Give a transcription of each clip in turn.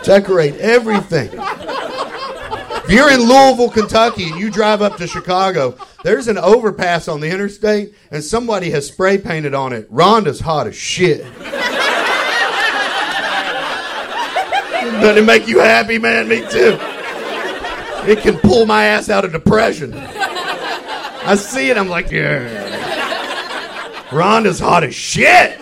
Decorate everything. If you're in Louisville, Kentucky, and you drive up to Chicago, there's an overpass on the interstate, and somebody has spray painted on it, Rhonda's hot as shit. Doesn't it make you happy, man? Me too. It can pull my ass out of depression. I see it, I'm like, yeah. Rhonda's hot as shit.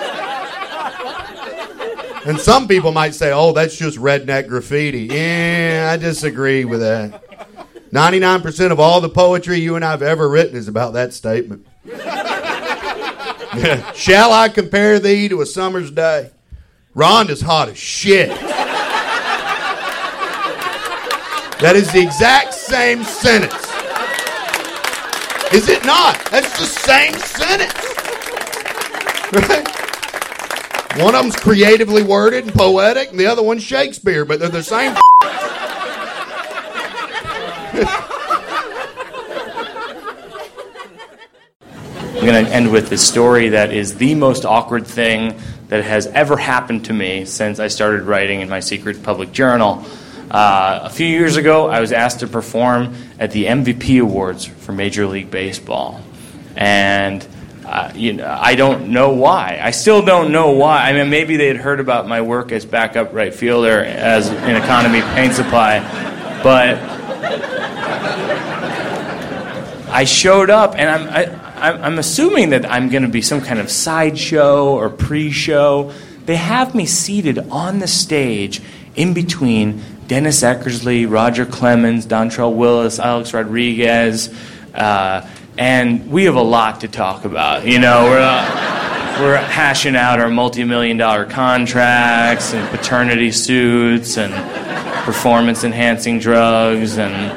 And some people might say, oh, that's just redneck graffiti. Yeah, I disagree with that. 99% of all the poetry you and I have ever written is about that statement. Yeah. Shall I compare thee to a summer's day? Rhonda's hot as shit. That is the exact same sentence. Is it not? That's the same sentence. Right? One of them's creatively worded and poetic, and the other one's Shakespeare, but they're the same. I'm going to end with this story that is the most awkward thing that has ever happened to me since I started writing in my secret public journal. A few years ago, I was asked to perform at the MVP Awards for Major League Baseball. And I don't know why. I still don't know why. I mean, maybe they had heard about my work as backup right fielder as in Economy Paint Supply. But I showed up, and I'm assuming that I'm going to be some kind of sideshow or pre-show. They have me seated on the stage in between Dennis Eckersley, Roger Clemens, Dontrelle Willis, Alex Rodriguez, and we have a lot to talk about. You know, we're hashing out our multi-million-dollar contracts and paternity suits and performance-enhancing drugs and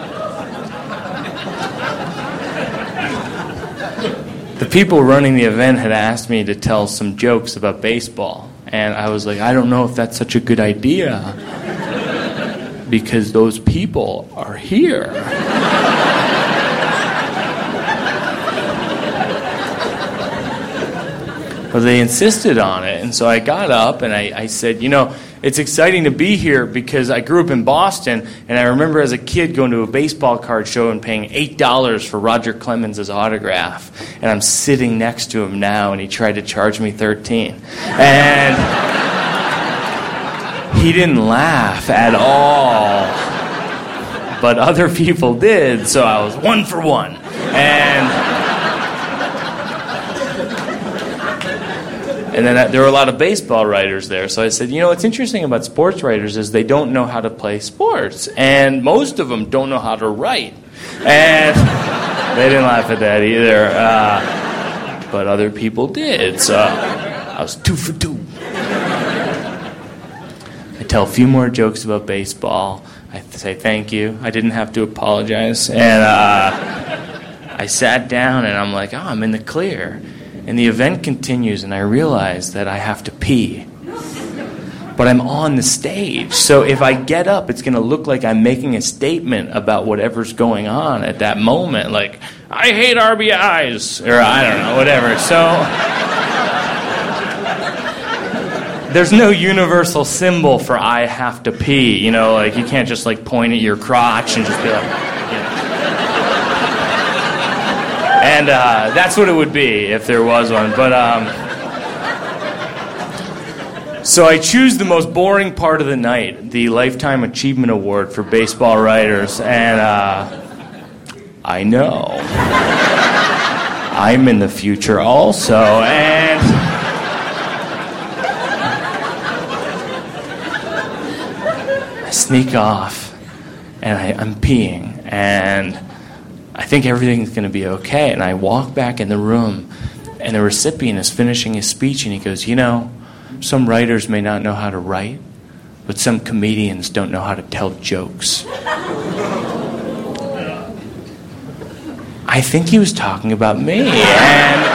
the people running the event had asked me to tell some jokes about baseball, and I was like, I don't know if that's such a good idea because those people are here. But they insisted on it, and so I got up and I said, you know, it's exciting to be here because I grew up in Boston, and I remember as a kid going to a baseball card show and paying $8 for Roger Clemens' autograph, and I'm sitting next to him now, and he tried to charge me $13. And he didn't laugh at all, but other people did, so I was 1 for 1. And then there were a lot of baseball writers there. So I said, you know, what's interesting about sports writers is they don't know how to play sports. And most of them don't know how to write. And they didn't laugh at that either. But other people did. So I was 2 for 2. I tell a few more jokes about baseball. I say thank you. I didn't have to apologize. And I sat down and I'm like, oh, I'm in the clear. And the event continues, and I realize that I have to pee. But I'm on the stage, so if I get up, it's going to look like I'm making a statement about whatever's going on at that moment, like, I hate RBIs, or I don't know, whatever. So there's no universal symbol for I have to pee, you know, like you can't just like point at your crotch and just be like, you know. And that's what it would be if there was one. But so I choose the most boring part of the night, the Lifetime Achievement Award for baseball writers. And I know I'm in the future also. And I sneak off, and I'm peeing, and I think everything's going to be okay. And I walk back in the room, and the recipient is finishing his speech, and he goes, you know, some writers may not know how to write, but some comedians don't know how to tell jokes. I think he was talking about me. And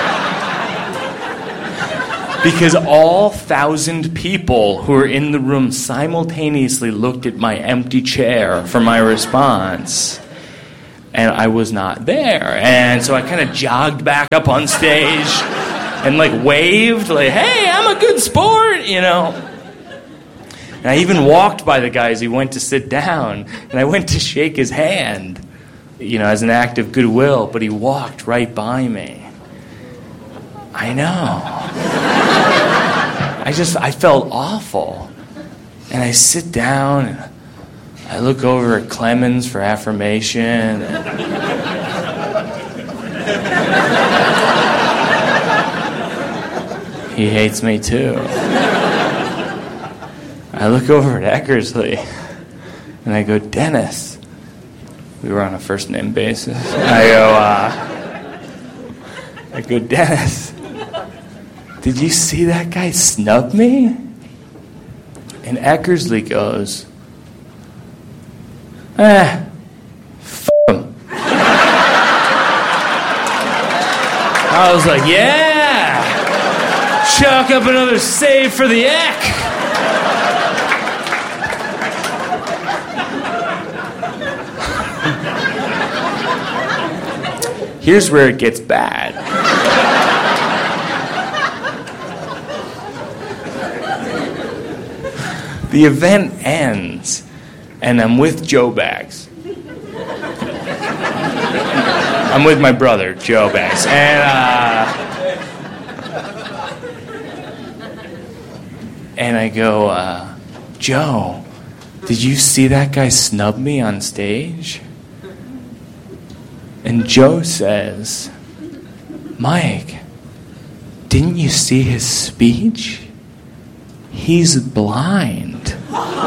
because all 1,000 people who were in the room simultaneously looked at my empty chair for my response. And I was not there. And so I kind of jogged back up on stage and like waved, like, hey, I'm a good sport, you know. And I even walked by the guy as he went to sit down, and I went to shake his hand, as an act of goodwill, but he walked right by me. I know. I felt awful. And I sit down, and I look over at Clemens for affirmation. He hates me too. I look over at Eckersley, and I go, Dennis. We were on a first name basis. I go, Dennis, did you see that guy snub me? And Eckersley goes, f*** him. I was like, yeah! Chalk up another save for the Eck! Here's where it gets bad. The event ends, and I'm with Joe Bags. I'm with my brother, Joe Bags. And I go, Joe, did you see that guy snub me on stage? And Joe says, Mike, didn't you see his speech? He's blind.